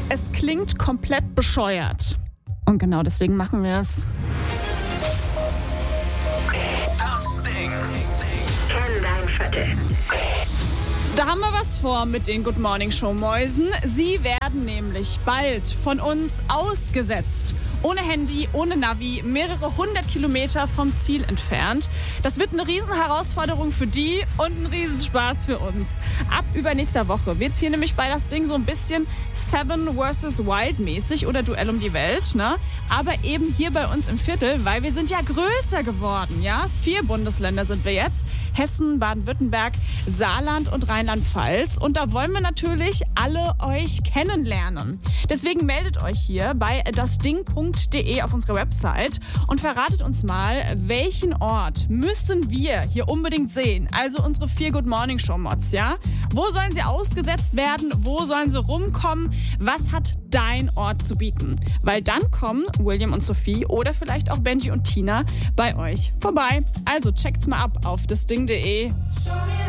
Es klingt komplett bescheuert. Und genau deswegen machen wir es. Das Ding. Kenn dein Viertel. Da haben wir was vor mit den Good Morning Show Mäusen. Sie werden nämlich bald von uns ausgesetzt. Ohne Handy, ohne Navi, mehrere 100 Kilometer vom Ziel entfernt. Das wird eine Riesenherausforderung für die und ein Riesenspaß für uns. Ab übernächster Woche wird's hier nämlich bei das Ding so ein bisschen Seven vs. Wild mäßig oder Duell um die Welt, ne? Aber eben hier bei uns im Viertel, weil wir sind ja größer geworden, ja? 4 Bundesländer sind wir jetzt. Hessen, Baden-Württemberg, Saarland und Rheinland-Pfalz. Und da wollen wir natürlich alle euch kennenlernen. Deswegen meldet euch hier bei dasding.de auf unserer Website und verratet uns mal, welchen Ort müssen wir hier unbedingt sehen? Also unsere 4 Good Morning Show Mods, ja? Wo sollen sie ausgesetzt werden? Wo sollen sie rumkommen? Was hat dein Ort zu bieten? Weil dann kommen William und Sophie oder vielleicht auch Benji und Tina bei euch vorbei. Also checkt's mal ab auf dasding.de.